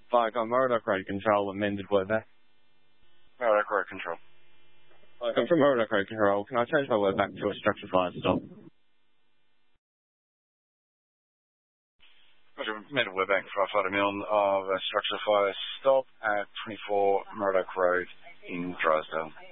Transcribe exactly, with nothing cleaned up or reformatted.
Like on Murdoch Road Control, amended word back. Murdoch Road Control. Like I'm from Murdoch Road Control. Can I change my word back to a structure fire stop? Roger, amended word back firefighter Milne of a structure fire stop at twenty-four Murdoch Road in Drysdale.